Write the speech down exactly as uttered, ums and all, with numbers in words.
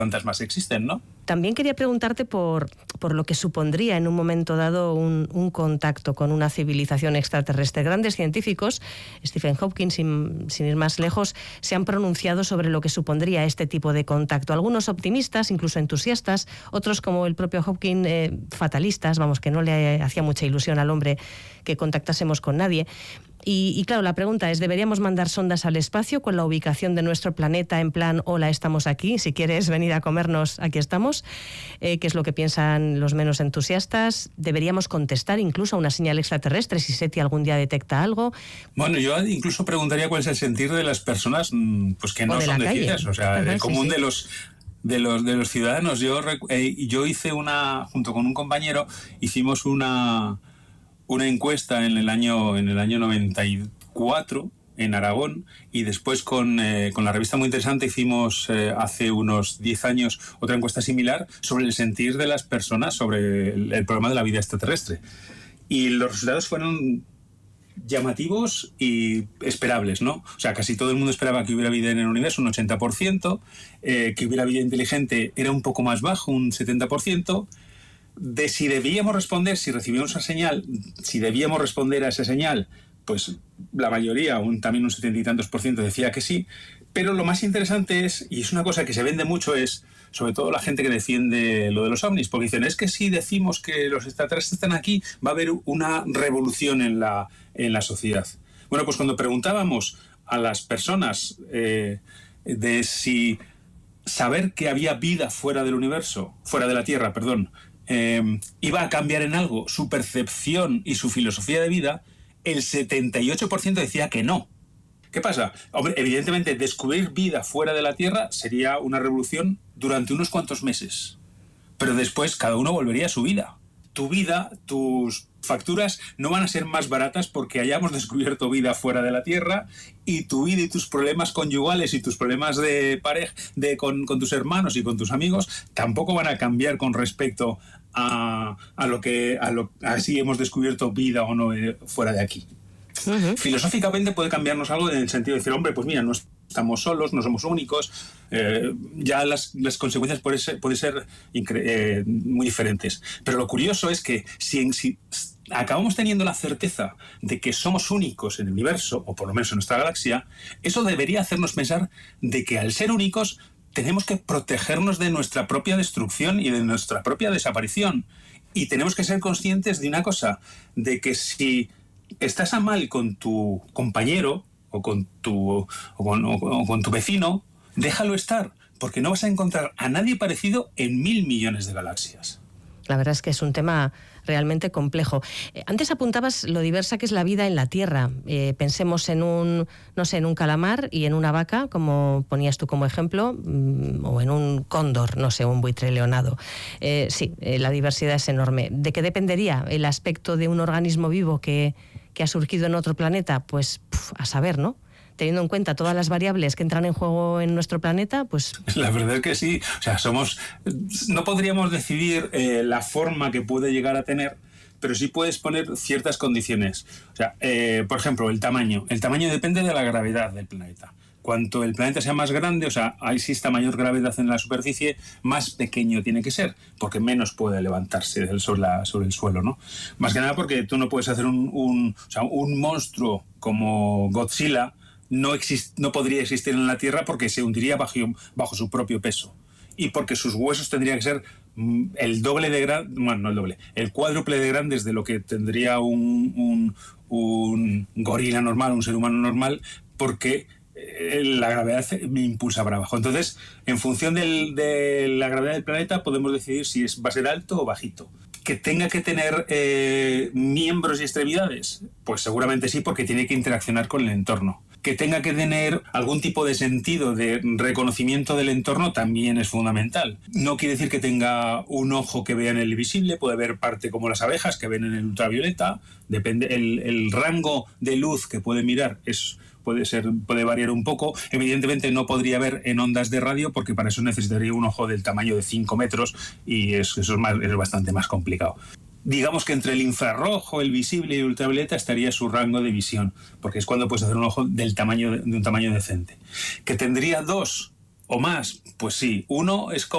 fantasmas existen, ¿no? También quería preguntarte por, por lo que supondría en un momento dado un, un contacto con una civilización extraterrestre. Grandes científicos, Stephen Hawking, sin, sin ir más lejos, se han pronunciado sobre lo que supondría este tipo de contacto. Algunos optimistas, incluso entusiastas, otros, como el propio Hawking, eh, fatalistas, vamos, que no le hacía mucha ilusión al hombre que contactásemos con nadie. Y, y claro, la pregunta es, ¿deberíamos mandar sondas al espacio con la ubicación de nuestro planeta en plan, hola, estamos aquí, si quieres venir a comernos, aquí estamos? Eh, ¿Qué es lo que piensan los menos entusiastas? ¿Deberíamos contestar incluso a una señal extraterrestre si SETI algún día detecta algo? Bueno, yo incluso preguntaría cuál es el sentir de las personas pues que no son de ciencias, o sea, Ajá, el común sí, sí. de los... De los, de los ciudadanos. Yo, eh, yo hice una, junto con un compañero, hicimos una, una encuesta en el año, en el año noventa y cuatro en Aragón, y después con, eh, con la revista Muy Interesante hicimos eh, hace unos diez años otra encuesta similar sobre el sentir de las personas sobre el, el problema de la vida extraterrestre. Y los resultados fueron llamativos y esperables, ¿no? O sea, casi todo el mundo esperaba que hubiera vida en el universo, un ochenta por ciento, eh, que hubiera vida inteligente era un poco más bajo, un setenta por ciento. De si debíamos responder, si recibíamos esa señal, si debíamos responder a esa señal, pues la mayoría, un, también un setenta y tantos por ciento decía que sí. Pero lo más interesante es, y es una cosa que se vende mucho, es sobre todo la gente que defiende lo de los ovnis, porque dicen, es que si decimos que los extraterrestres están aquí, va a haber una revolución en la, en la sociedad. Bueno, pues cuando preguntábamos a las personas eh, de si saber que había vida fuera del universo, fuera de la Tierra, perdón, eh, iba a cambiar en algo su percepción y su filosofía de vida, el setenta y ocho por ciento decía que no. ¿Qué pasa? Hombre, evidentemente, descubrir vida fuera de la Tierra sería una revolución durante unos cuantos meses. Pero después cada uno volvería a su vida. Tu vida, tus facturas no van a ser más baratas porque hayamos descubierto vida fuera de la Tierra, y tu vida y tus problemas conyugales y tus problemas de pareja, de, con, con tus hermanos y con tus amigos, tampoco van a cambiar con respecto a, a lo que a, lo, a si hemos descubierto vida o no fuera de aquí. Uh-huh. Filosóficamente puede cambiarnos algo en el sentido de decir, hombre, pues mira, no estamos solos, no somos únicos, eh, ya las, las consecuencias pueden ser, pueden ser incre- eh, muy diferentes. Pero lo curioso es que si, si acabamos teniendo la certeza de que somos únicos en el universo, o por lo menos en nuestra galaxia, eso debería hacernos pensar de que al ser únicos tenemos que protegernos de nuestra propia destrucción y de nuestra propia desaparición. Y tenemos que ser conscientes de una cosa, de que si estás a mal con tu compañero o con tu, o con, o, o con tu vecino, déjalo estar, porque no vas a encontrar a nadie parecido en mil millones de galaxias. La verdad es que es un tema realmente complejo. Eh, antes apuntabas lo diversa que es la vida en la Tierra. Eh, pensemos en un, no sé, en un calamar y en una vaca, como ponías tú como ejemplo, mmm, o en un cóndor, no sé, un buitre leonado. Eh, sí, eh, la diversidad es enorme. ¿De qué dependería el aspecto de un organismo vivo que, que ha surgido en otro planeta? Pues puf, a saber, ¿no? Teniendo en cuenta todas las variables que entran en juego en nuestro planeta, pues... La verdad es que sí. O sea, somos... No podríamos decidir eh, la forma que puede llegar a tener, pero sí puedes poner ciertas condiciones. O sea, eh, por ejemplo, el tamaño. El tamaño depende de la gravedad del planeta. Cuanto el planeta sea más grande, o sea, exista mayor gravedad en la superficie, más pequeño tiene que ser, porque menos puede levantarse sobre, la, sobre el suelo, ¿no? Más que nada porque tú no puedes hacer un, un, o sea, un monstruo como Godzilla. No, exist, no podría existir en la Tierra porque se hundiría bajo, bajo su propio peso, y porque sus huesos tendrían que ser el doble de grande, bueno, no el doble, el cuádruple de grandes de lo que tendría un, un, un gorila normal, un ser humano normal, porque la gravedad me impulsa para abajo. Entonces, en función del, de la gravedad del planeta, podemos decidir si es, va a ser alto o bajito. ¿Que tenga que tener eh, miembros y extremidades? Pues seguramente sí, porque tiene que interaccionar con el entorno. Que tenga que tener algún tipo de sentido de reconocimiento del entorno también es fundamental. No quiere decir que tenga un ojo que vea en el visible, puede haber parte como las abejas que ven en el ultravioleta, depende, el, el rango de luz que puede mirar es... Puede ser, puede variar un poco. Evidentemente no podría ver en ondas de radio porque para eso necesitaría un ojo del tamaño de cinco metros y es, eso es, más, es bastante más complicado. Digamos que entre el infrarrojo, el visible y el ultravioleta estaría su rango de visión, porque es cuando puedes hacer un ojo del tamaño de, de un tamaño decente. ¿Que tendría dos o más? Pues sí. Uno es como